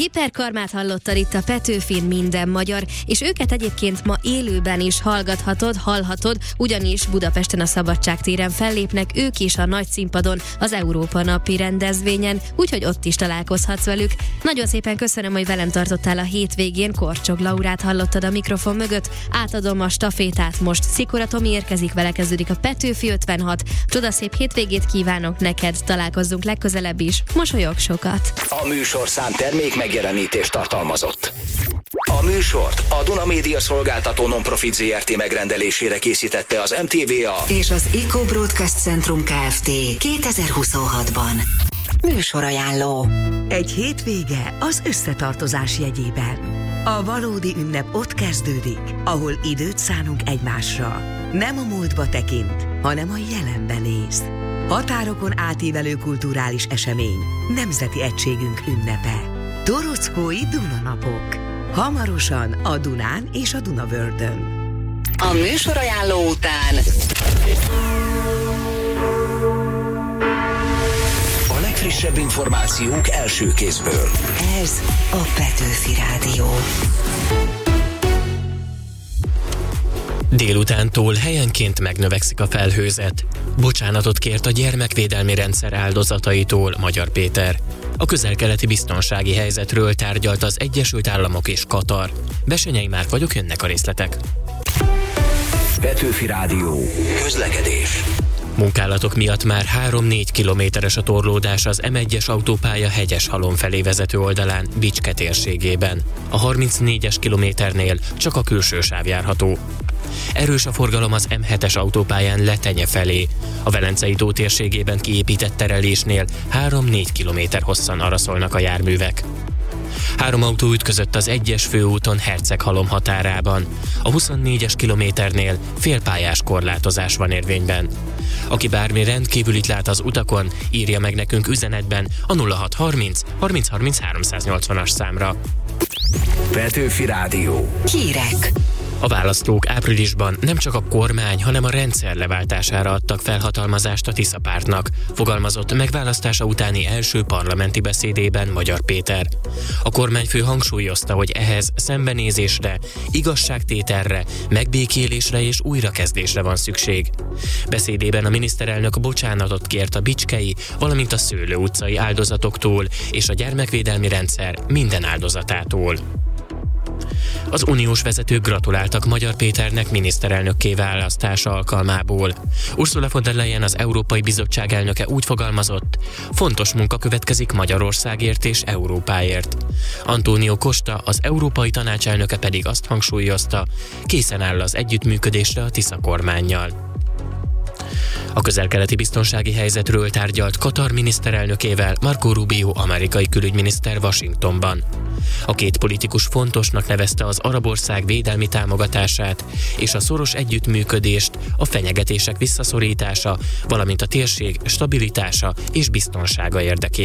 Hiperkarmát hallottad itt a Petőfin Minden Magyar, és őket egyébként ma élőben is hallhatod, ugyanis Budapesten a Szabadságtéren fellépnek ők is a nagy színpadon az Európa napi rendezvényen, úgyhogy ott is találkozhatsz velük. Nagyon szépen köszönöm, hogy velem tartottál a hétvégén, Korcsog Laurát hallottad a mikrofon mögött, átadom a stafétát most, Szikora Tomi érkezik, vele kezdődik a Petőfi 56, csodaszép hétvégét kívánok neked, találkozzunk legközelebb is, mosolyog sokat. A műsorszám termék megjelenítést tartalmazott. A műsort a Duna Média Szolgáltató Non-Profit Zrt. Megrendelésére készítette az MTVA és az Eco Broadcast Centrum Kft. 2026-ban. Műsorajánló. Egy hétvége az összetartozás jegyében. A valódi ünnep ott kezdődik, ahol időt szánunk egymásra. Nem a múltba tekint, hanem a jelenbe néz. Határokon átívelő kulturális esemény, nemzeti egységünk ünnepe. Torockói Dunanapok. Hamarosan a Dunán és a Dunavördön. A műsorajánló után a legfrissebb információk első kézből. ez a Petőfi Rádió. Délutántól helyenként megnövekszik a felhőzet. Bocsánatot kért a gyermekvédelmi rendszer áldozataitól Magyar Péter. A közel-keleti biztonsági helyzetről tárgyalt az Egyesült Államok és Katar. Besenyei Márk vagyok, jönnek a részletek. Petőfi Rádió. Közlekedés. Munkálatok miatt már 3-4 kilométeres a torlódás az M1-es autópálya Hegyeshalom felé vezető oldalán, Bicske térségében. A 34-es kilométernél csak a külső sáv járható. Erős a forgalom az M7-es autópályán Letenye felé. A Velencei tó térségében kiépített terelésnél 3-4 kilométer hosszan araszolnak a járművek. 3 autó ütközött az 1-es főúton Herceghalom határában. A 24-es kilométernél félpályás korlátozás van érvényben. Aki bármi rendkívülit lát az utakon, írja meg nekünk üzenetben a 0630 30 30 380-as számra. Petőfi Rádió. Hírek. A választók áprilisban nem csak a kormány, hanem a rendszer leváltására adtak felhatalmazást a Tisza pártnak, fogalmazott megválasztása utáni első parlamenti beszédében Magyar Péter. A kormányfő hangsúlyozta, hogy ehhez szembenézésre, igazságtételre, megbékélésre és újrakezdésre van szükség. Beszédében a miniszterelnök bocsánatot kért a bicskei, valamint a Szőlő utcai áldozatoktól és a gyermekvédelmi rendszer minden áldozatától. Az uniós vezetők gratuláltak Magyar Péternek miniszterelnökké választása alkalmából. Ursula von der Leyen, az Európai Bizottság elnöke úgy fogalmazott, fontos munka következik Magyarországért és Európáért. António Costa, az Európai Tanács elnöke pedig azt hangsúlyozta, készen áll az együttműködésre a Tisza kormánnyal. A közel-keleti biztonsági helyzetről tárgyalt Katar miniszterelnökével Marco Rubio amerikai külügyminiszter Washingtonban. A két politikus fontosnak nevezte az arab ország védelmi támogatását és a szoros együttműködést, a fenyegetések visszaszorítása, valamint a térség stabilitása és biztonsága érdekében.